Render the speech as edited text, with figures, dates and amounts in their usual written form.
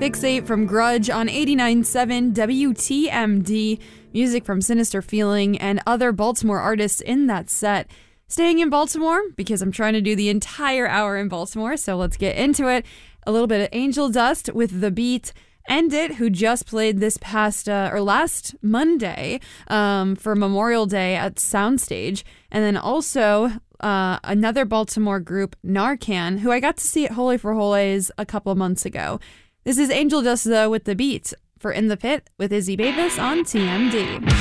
Fixate from Grudge on 89.7 WTMD. Music from Sinister Feeling and other Baltimore artists in that set. Staying in Baltimore because I'm trying to do the entire hour in Baltimore, so let's get into it. A little bit of Angel Dust with The Beat. End It, who just played this past last Monday for Memorial Day at Soundstage. And then also another Baltimore group, Narcan, who I got to see at Holy for Holies a couple of months ago. This is Angel Dust, though, with The Beat for In the Pit with Izzy Davis on TMD.